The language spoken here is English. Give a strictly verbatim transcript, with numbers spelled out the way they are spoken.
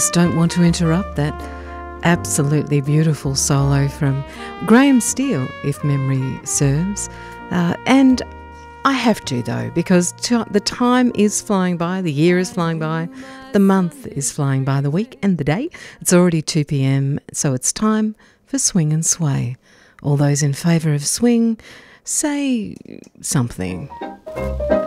just don't want to interrupt that absolutely beautiful solo from Graham Steele, if memory serves. Uh, and I have to, though, because t- the time is flying by, the year is flying by, the month is flying by, the week and the day. It's already two p.m, so it's time for Swing and Sway. All those in favour of swing, say something.